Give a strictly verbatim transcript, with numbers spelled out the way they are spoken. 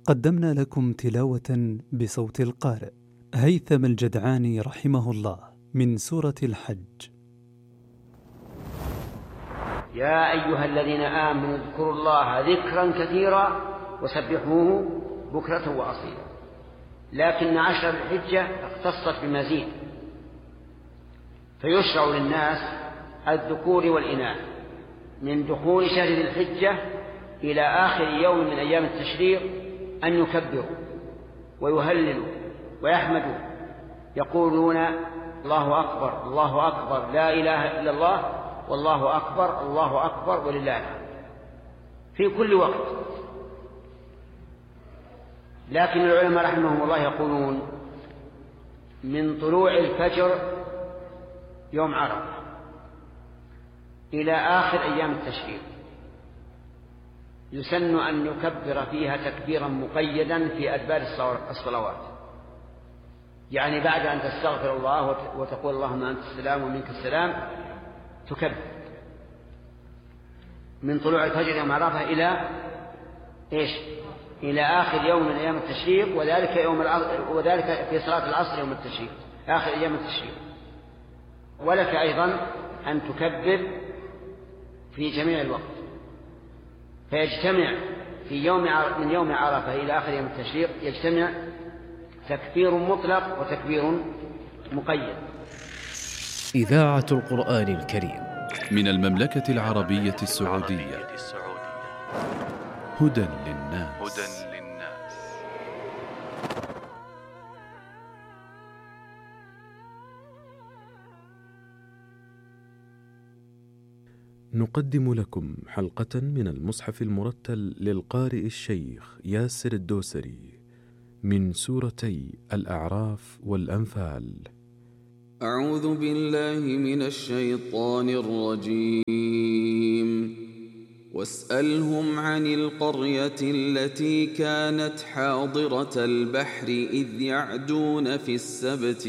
قدمنا لكم تلاوة بصوت القارئ هيثم الجدعاني رحمه الله من سورة الحج. يا أيها الذين آمنوا اذكروا الله ذكرا كثيرا وسبحوه بكرة وأصيلا. لكن عشر الحجة اختصت بمزيد، فيشرع للناس الذكور والإناث من دخول شهر ذي الحجة إلى آخر يوم من أيام التشريق أن يكبروا ويهللوا ويحمدوا، يقولون الله أكبر الله أكبر لا إله إلا الله والله أكبر الله أكبر ولله الحمد في كل وقت. لكن العلماء رحمهم الله يقولون من طلوع الفجر يوم عرفة إلى آخر أيام التشريق يسن أن يكبر فيها تكبيرا مقيدا في أدبار الصلوات، يعني بعد أن تستغفر الله وتقول اللهم أنت السلام ومنك السلام تكبر من طلوع الفجر يوم عرفة إلى إيش؟ إلى آخر يوم من أيام التشريق، وذلك يوم وذلك في صلاة العصر يوم التشريق آخر أيام التشريق. ولك أيضا أن تكبر في جميع الوقت، فيجتمع في يوم من يوم عرفة إلى آخر يوم التشريق يجتمع تكبير مطلق وتكبير مقيد. إذاعة القرآن الكريم من المملكة العربية السعودية. هدى للناس. نقدم لكم حلقة من المصحف المرتل للقارئ الشيخ ياسر الدوسري من سورتي الأعراف والأنفال. أعوذ بالله من الشيطان الرجيم. واسألهم عن القرية التي كانت حاضرة البحر إذ يعدون في السبت